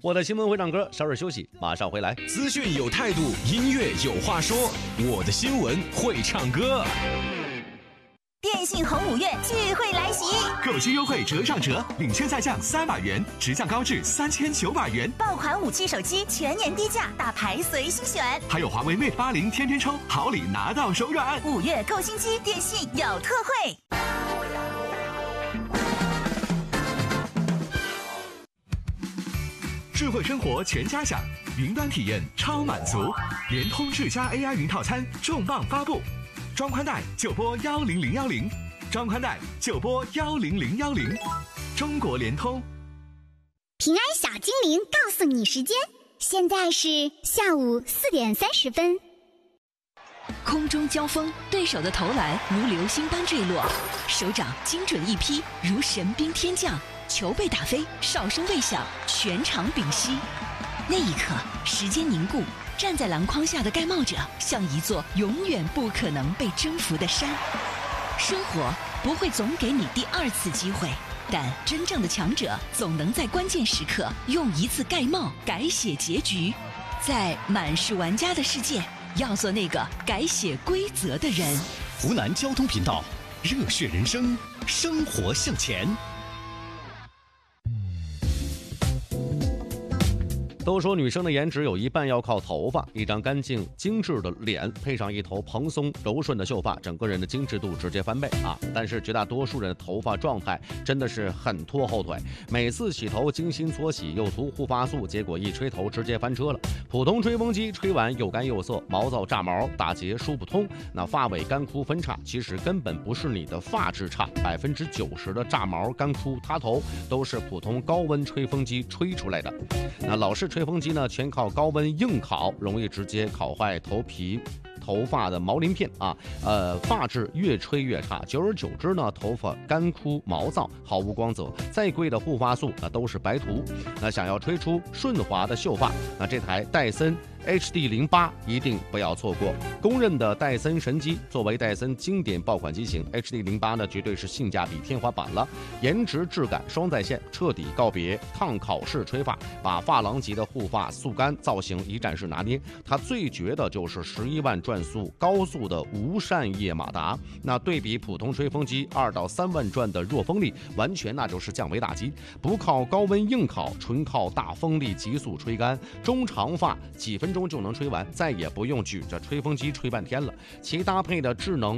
我的新闻会唱歌，稍事休息，马上回来。 资讯有态度，音乐有话说，我的新闻会唱歌。 电信红5月聚会来袭， 购机优惠折上折，领先再降300元，直降高至3900元。 爆款5G手机全年低价，大牌随心选。 还有华为 Mate 80天天抽，好礼拿到手软。 5月购新机，电信有特惠。 智慧生活全家享，云端体验超满足。联通智家 AI 云套餐重磅发布，装宽带就拨10010，装宽带就拨10010。中国联通。 平安小精灵告诉你时间，现在是下午4点30分。 空中交锋，对手的投篮如流星般坠落，手掌精准一劈，如神兵天降，球被打飞，哨声未响，全场屏息。那一刻，时间凝固，站在篮筐下的盖帽者像一座永远不可能被征服的山。生活不会总给你第2次机会，但真正的强者总能在关键时刻用一次盖帽改写结局。在满是玩家的世界，要做那个改写规则的人。 湖南交通频道，热血人生，生活向前。 都说女生的颜值有一半要靠头发，一张干净精致的脸配上一头蓬松柔顺的秀发，整个人的精致度直接翻倍啊！但是绝大多数人的头发状态真的是很拖后腿，每次洗头精心搓洗又涂护发素，结果一吹头直接翻车了。普通吹风机吹完又干又涩，毛躁炸毛，打结梳不通，那发尾干枯分叉，其实根本不是你的发质差，90%的炸毛干枯塌头都是普通高温吹风机吹出来的。那老式吹风机呢，全靠高温硬烤，容易直接烤坏头发的毛鳞片啊，发质越吹越差，久而久之呢，头发干枯毛躁，毫无光泽。再贵的护发素那都是白涂。那想要吹出顺滑的秀发，那这台戴森HD08一定不要错过，公认的戴森神机。作为戴森经典爆款机型 ，HD08呢绝对是性价比天花板了，颜值质感双在线，彻底告别烫烤式吹发，把发廊级的护发速干造型一站式拿捏。它最绝的就是11万转速高速的无扇叶马达，那对比普通吹风机2到3万转的弱风力，完全那就是降维打击。不靠高温硬烤，纯靠大风力急速吹干，中长发几分钟就能吹完，再也不用举着吹风机吹半天了。其搭配的智能